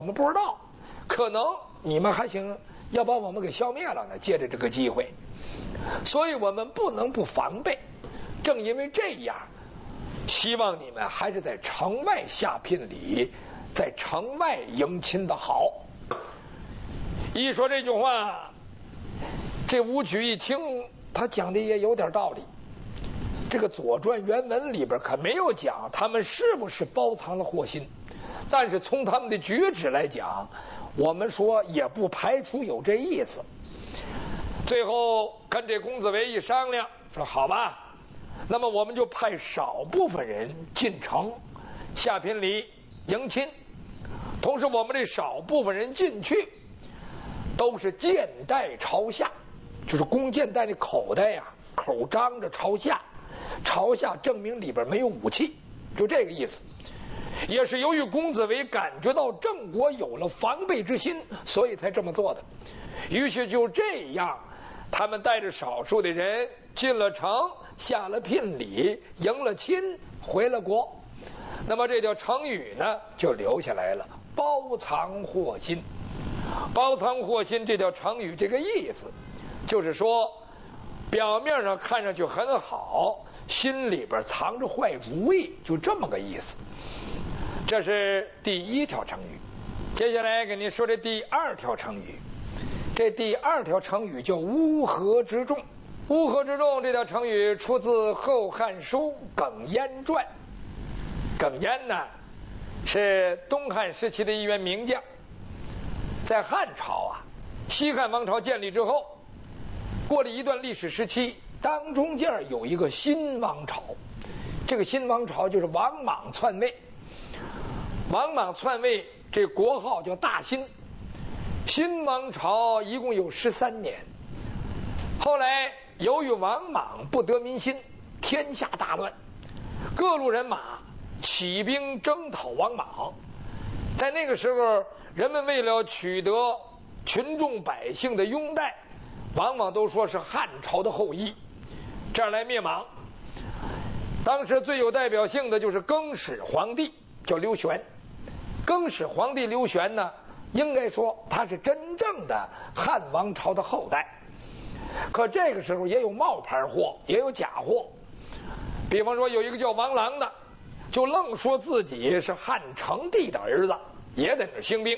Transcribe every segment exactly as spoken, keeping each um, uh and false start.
我们不知道，可能你们还想要把我们给消灭了呢。借着这个机会，所以我们不能不防备。正因为这样，希望你们还是在城外下聘礼，在城外迎亲的好。一说这句话，这武举一听，他讲的也有点道理。这个《左传》原文里边可没有讲他们是不是包藏了祸心，但是从他们的举止来讲，我们说也不排除有这意思。最后跟这公子围一商量，说好吧，那么我们就派少部分人进城下聘礼迎亲，同时我们这少部分人进去都是剑带朝下，就是弓箭带的口袋呀、啊，口张着朝下，朝下证明里边没有武器，就这个意思。也是由于公子围感觉到郑国有了防备之心，所以才这么做的。于是就这样，他们带着少数的人进了城，下了聘礼，迎了亲，回了国。那么这条成语呢，就留下来了，包藏祸心。包藏祸心这条成语，这个意思就是说，表面上看上去很好，心里边藏着坏主意，就这么个意思。这是第一条成语。接下来给您说这第二条成语。这第二条成语叫乌合之众。乌合之众这条成语出自《后汉书·耿嫣传》。耿嫣呢，是东汉时期的一员名将。在汉朝啊，西汉王朝建立之后，过了一段历史时期，当中间有一个新王朝。这个新王朝就是王莽篡位。王莽篡位，这国号叫大新。新王朝一共有十三年。后来由于王莽不得民心，天下大乱，各路人马起兵征讨王莽。在那个时候，人们为了取得群众百姓的拥戴，往往都说是汉朝的后裔，这样来灭莽。当时最有代表性的就是更始皇帝，叫刘玄。更始皇帝刘玄呢，应该说他是真正的汉王朝的后代。可这个时候也有冒牌货，也有假货。比方说有一个叫王朗的，就愣说自己是汉成帝的儿子，也在那兴兵。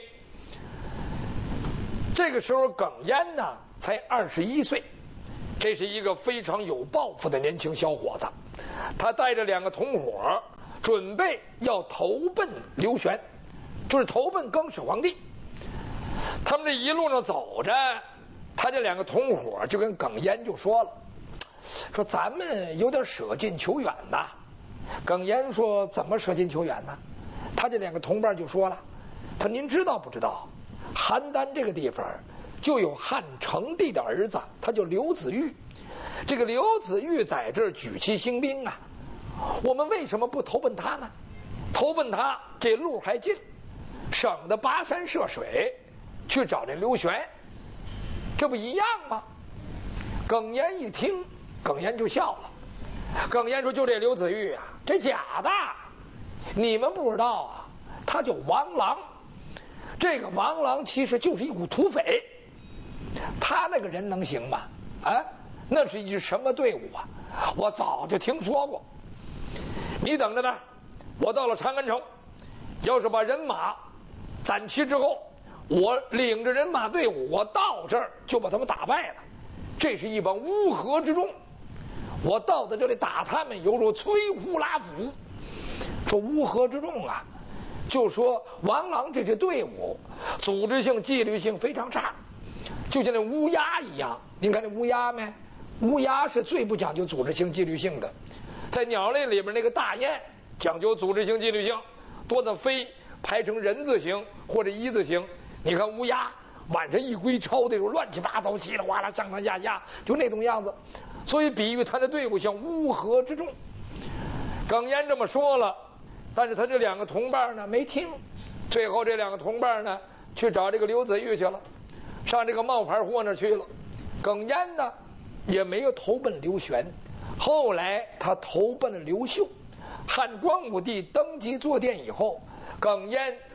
这个时候耿嫣呢才二十一岁，这是一个非常有抱负的年轻小伙子。他带着两个同伙，准备要投奔刘玄，就是投奔更始皇帝。他们这一路上走着，他这两个同伙就跟耿嫣就说了，说咱们有点舍近求远呐。耿嫣说怎么舍近求远呢？他这两个同伴就说了，他您知道不知道，邯郸这个地方就有汉成帝的儿子，他叫刘子玉。这个刘子玉在这儿举旗兴兵啊，我们为什么不投奔他呢？投奔他这路还近，省得跋山涉水去找这刘玄，这不一样吗？耿嫣一听，耿嫣就笑了。耿嫣说就这刘子玉啊，这假的，你们不知道啊，他叫王朗。这个王朗其实就是一股土匪，他那个人能行吗？啊，那是一支什么队伍啊？我早就听说过。你等着呢，我到了长安城，要是把人马攒齐之后，我领着人马队伍，我到这儿就把他们打败了。这是一帮乌合之众，我到在这里打他们，犹如摧枯拉朽。说乌合之众啊，就说王朗这支队伍组织性纪律性非常差，就像那乌鸦一样。您看那乌鸦没？乌鸦是最不讲究组织性纪律性的。在鸟类里边，那个大雁讲究组织性纪律性，多的飞排成人字形或者一字形。你看乌鸦晚上一归巢的时候乱七八糟，稀里哗啦上上下下，就那种样子。所以比喻他的队伍像乌合之众。耿嫣这么说了，但是他这两个同伴呢没听。最后这两个同伴呢去找这个刘子玉去了，上这个冒牌货那去了。耿嫣呢也没有投奔刘玄，后来他投奔了刘秀。汉光武帝登基坐殿以后，耿嫣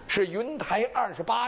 是云台二十八